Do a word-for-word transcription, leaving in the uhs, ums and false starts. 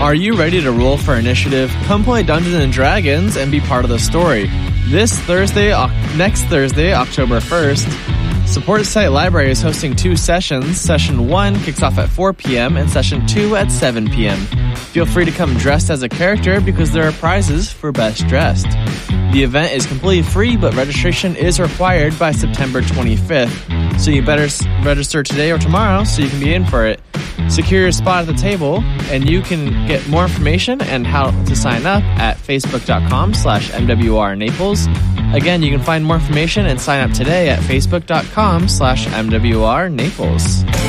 Are you ready to roll for initiative? Come play Dungeons and Dragons and be part of the story. This Thursday, next Thursday, October first, Support Site Library is hosting two sessions. Session one kicks off at four p.m. and Session two at seven p.m. Feel free to come dressed as a character because there are prizes for Best Dressed. The event is completely free, but registration is required by September twenty-fifth, so you better register today or tomorrow so you can be in for it. Secure your spot at the table, and you can get more information and how to sign up at facebook.com slash MWR Naples. Again, you can find more information and sign up today at facebook.com slash MWR Naples.